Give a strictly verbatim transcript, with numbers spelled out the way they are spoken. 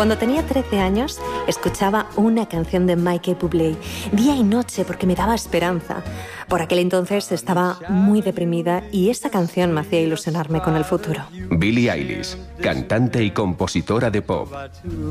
Cuando tenía trece años, escuchaba una canción de Michael Bublé, día y noche, porque me daba esperanza. Por aquel entonces estaba muy deprimida y esa canción me hacía ilusionarme con el futuro. Billie Eilish, cantante y compositora de pop.